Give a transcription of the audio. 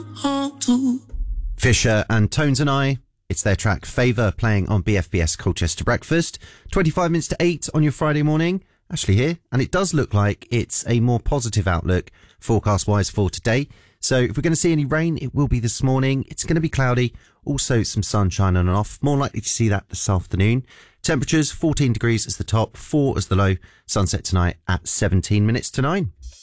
Fisher and Tones and I. It's their track Favour playing on BFBS Colchester Breakfast. 25 minutes to 8 on your Friday morning. Ashley here. And it does look like it's a more positive outlook forecast-wise for today. So if we're going to see any rain, it will be this morning. It's going to be cloudy. Also some sunshine on and off. More likely to see that this afternoon. Temperatures 14 degrees as the top, 4 as the low. Sunset tonight at 17 minutes to 9.